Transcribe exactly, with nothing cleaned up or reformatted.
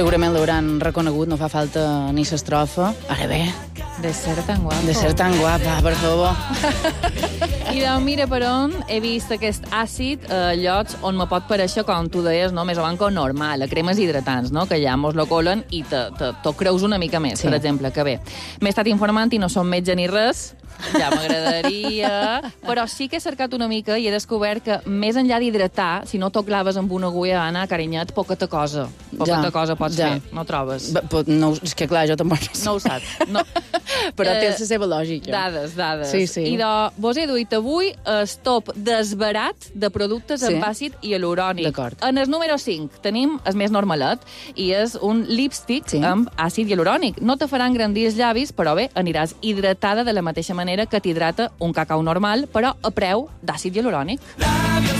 Segurament l'hauran reconegut, no fa falta ni s'estrofa. Ara bé, De ser tan guapo. de ser tan guapa, per favor. I doncs mira per on he vist aquest àcid a llocs on me pot parèixer, com tu deies, no? Més o menys com normal, a cremes hidratants, no? Que ja mos lo colen i te, te, te creus una mica més, Sí. per exemple, que bé. M'he estat informant i no som metge ni res, ja m'agradaria, però sí que he cercat una mica i he descobert que més enllà d'hidratar, si no t'ho claves amb una agulla, Anna, carinyet, poqueta cosa. Poqueta Ja, cosa pots ja. fer, no trobes? Ba- pot- No, és que clar, jo tampoc no sé. No ho saps. No. Però té Eh, la seva lògica. Dades, dades. Sí, sí. I de, vos he duit avui el top desbarat de productes Sí. amb àcid hialurònic. D'acord. En el número cinc tenim el més normalet i és un lipstick Sí. amb àcid hialurònic. No te faran grandir els llavis, però bé, aniràs hidratada de la mateixa manera que t'hidrata un cacau normal, però a preu d'àcid hialurònic.